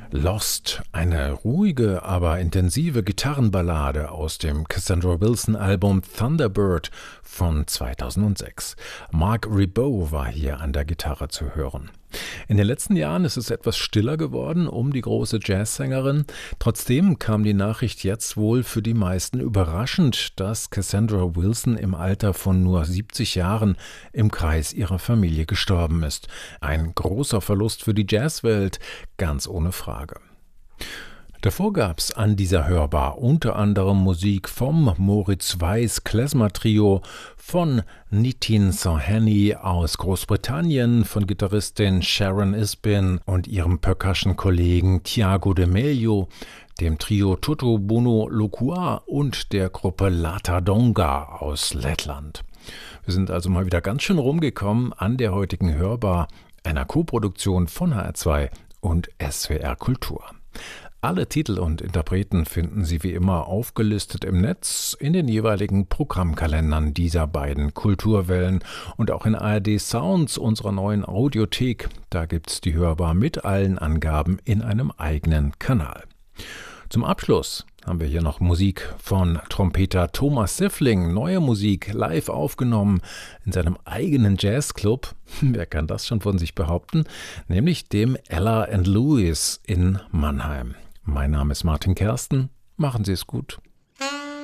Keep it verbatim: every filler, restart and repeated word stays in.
Lost, eine ruhige, aber intensive Gitarrenballade aus dem Cassandra Wilson-Album Thunderbird von zweitausendsechs. Mark Ribot war hier an der Gitarre zu hören. In den letzten Jahren ist es etwas stiller geworden um die große Jazzsängerin. Trotzdem kam die Nachricht jetzt wohl für die meisten überraschend, dass Cassandra Wilson im Alter von nur siebzig Jahren im Kreis ihrer Familie gestorben ist. Ein großer Verlust für die Jazzwelt, ganz ohne Frage. Davor gab's an dieser Hörbar unter anderem Musik vom Moritz Weiß Klezmer Trio, von Nitin Sawhney aus Großbritannien, von Gitarristin Sharon Isbin und ihrem Percussion-Kollegen Thiago de Mello, dem Trio Tutto Bono Lokua und der Gruppe Lata Donga aus Lettland. Wir sind also mal wieder ganz schön rumgekommen an der heutigen Hörbar, einer Koproduktion von H R zwei und S W R Kultur. Alle Titel und Interpreten finden Sie wie immer aufgelistet im Netz, in den jeweiligen Programmkalendern dieser beiden Kulturwellen und auch in A R D Sounds, unserer neuen Audiothek. Da gibt's die Hörbar mit allen Angaben in einem eigenen Kanal. Zum Abschluss haben wir hier noch Musik von Trompeter Thomas Siffling, neue Musik live aufgenommen in seinem eigenen Jazzclub, wer kann das schon von sich behaupten, nämlich dem Ella and Louis in Mannheim. Mein Name ist Martin Kersten, machen Sie es gut.